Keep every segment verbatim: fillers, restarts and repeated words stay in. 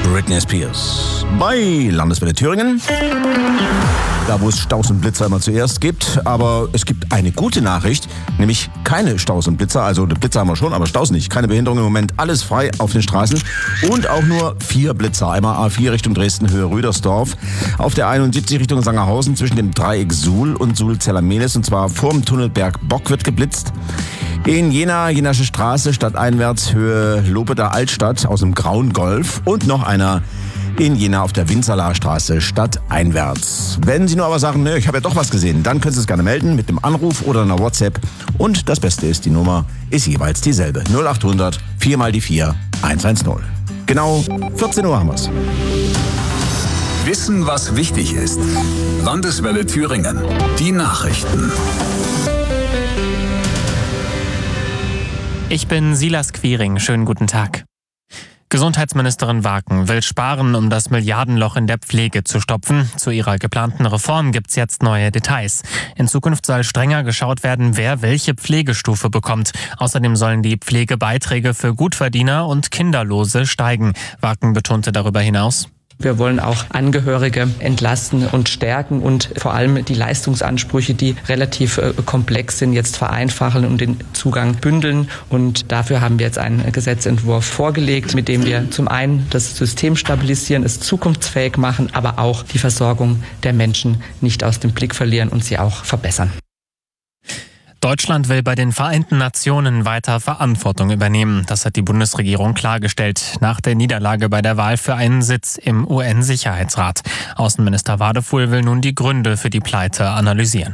Britney Spears bei Landeswelle Thüringen. Da, wo es Staus und Blitzer immer zuerst gibt. Aber es gibt eine gute Nachricht, nämlich keine Staus und Blitzer. Also Blitzer haben wir schon, aber Staus nicht. Keine Behinderung im Moment. Alles frei auf den Straßen. Und auch nur vier Blitzer. Einmal A vier Richtung Dresden, Höhe Rüdersdorf. Auf der einundsiebzig Richtung Sangerhausen zwischen dem Dreieck Suhl und Suhl-Zellermelis. Und zwar vorm Tunnelberg Bock wird geblitzt. In Jena, Jenasche Straße, stadteinwärts, Höhe Lobeder Altstadt aus dem Grauen Golf. Und noch einer in Jena auf der Winzerlaarstraße, stadteinwärts. Wenn Sie nur aber sagen, ne, ich habe ja doch was gesehen, dann können Sie es gerne melden mit einem Anruf oder einer WhatsApp. Und das Beste ist, die Nummer ist jeweils dieselbe. null achthundert vier mal die vier eins eins null. Genau vierzehn Uhr haben wir's. Wissen, was wichtig ist. Landeswelle Thüringen. Die Nachrichten. Ich bin Silas Quiring. Schönen guten Tag. Gesundheitsministerin Waken will sparen, um das Milliardenloch in der Pflege zu stopfen. Zu ihrer geplanten Reform gibt's jetzt neue Details. In Zukunft soll strenger geschaut werden, wer welche Pflegestufe bekommt. Außerdem sollen die Pflegebeiträge für Gutverdiener und Kinderlose steigen. Waken betonte darüber hinaus: Wir wollen auch Angehörige entlasten und stärken und vor allem die Leistungsansprüche, die relativ äh, komplex sind, jetzt vereinfachen und den Zugang bündeln. Und dafür haben wir jetzt einen Gesetzentwurf vorgelegt, mit dem wir zum einen das System stabilisieren, es zukunftsfähig machen, aber auch die Versorgung der Menschen nicht aus dem Blick verlieren und sie auch verbessern. Deutschland will bei den Vereinten Nationen weiter Verantwortung übernehmen. Das hat die Bundesregierung klargestellt nach der Niederlage bei der Wahl für einen Sitz im U N-Sicherheitsrat. Außenminister Wadefuhl will nun die Gründe für die Pleite analysieren.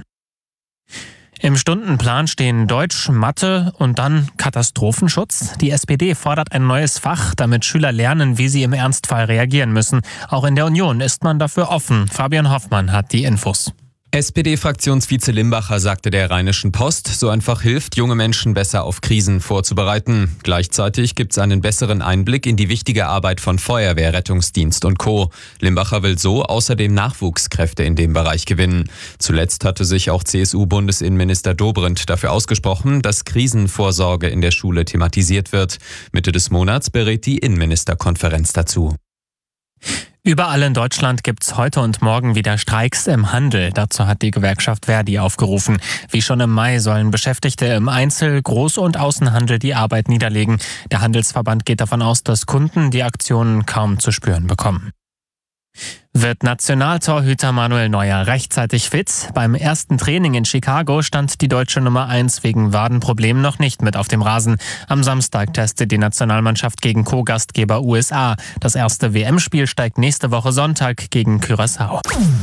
Im Stundenplan stehen Deutsch, Mathe und dann Katastrophenschutz. Die S P D fordert ein neues Fach, damit Schüler lernen, wie sie im Ernstfall reagieren müssen. Auch in der Union ist man dafür offen. Fabian Hoffmann hat die Infos. S P D-Fraktionsvize Limbacher sagte der Rheinischen Post, so einfach hilft, junge Menschen besser auf Krisen vorzubereiten. Gleichzeitig gibt es einen besseren Einblick in die wichtige Arbeit von Feuerwehr, Rettungsdienst und Co. Limbacher will so außerdem Nachwuchskräfte in dem Bereich gewinnen. Zuletzt hatte sich auch C S U-Bundesinnenminister Dobrindt dafür ausgesprochen, dass Krisenvorsorge in der Schule thematisiert wird. Mitte des Monats berät die Innenministerkonferenz dazu. Überall in Deutschland gibt's heute und morgen wieder Streiks im Handel. Dazu hat die Gewerkschaft Verdi aufgerufen. Wie schon im Mai sollen Beschäftigte im Einzel-, Groß- und Außenhandel die Arbeit niederlegen. Der Handelsverband geht davon aus, dass Kunden die Aktionen kaum zu spüren bekommen. Wird Nationaltorhüter Manuel Neuer rechtzeitig fit? Beim ersten Training in Chicago stand die deutsche Nummer eins wegen Wadenproblemen noch nicht mit auf dem Rasen. Am Samstag testet die Nationalmannschaft gegen Co-Gastgeber U S A. Das erste W M-Spiel steigt nächste Woche Sonntag gegen Curaçao.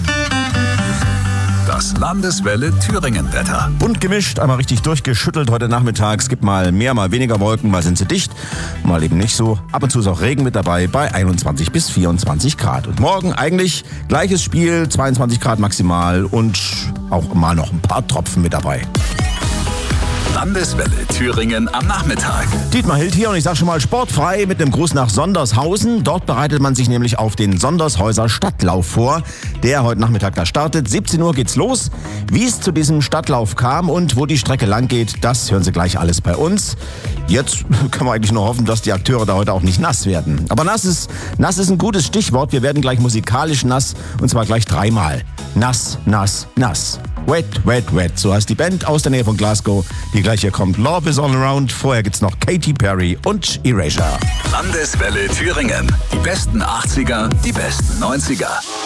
Das Landeswelle Thüringen-Wetter. Bunt gemischt, einmal richtig durchgeschüttelt heute Nachmittag. Es gibt mal mehr, mal weniger Wolken, mal sind sie dicht, mal eben nicht so. Ab und zu ist auch Regen mit dabei bei einundzwanzig bis vierundzwanzig Grad. Und morgen eigentlich gleiches Spiel, zweiundzwanzig Grad maximal und auch mal noch ein paar Tropfen mit dabei. Landeswelle Thüringen am Nachmittag. Dietmar Hild hier und ich sage schon mal sportfrei mit einem Gruß nach Sondershausen. Dort bereitet man sich nämlich auf den Sondershäuser Stadtlauf vor, der heute Nachmittag da startet. siebzehn Uhr geht's los. Wie es zu diesem Stadtlauf kam und wo die Strecke lang geht, das hören Sie gleich alles bei uns. Jetzt können wir eigentlich nur hoffen, dass die Akteure da heute auch nicht nass werden. Aber nass ist, nass ist ein gutes Stichwort. Wir werden gleich musikalisch nass und zwar gleich dreimal. Nass, nass, nass. Wet, wet, wet. So heißt die Band aus der Nähe von Glasgow, die gleich hier kommt. Love is all around. Vorher gibt's noch Katy Perry und Erasure. Landeswelle Thüringen. Die besten achtziger, die besten neunziger.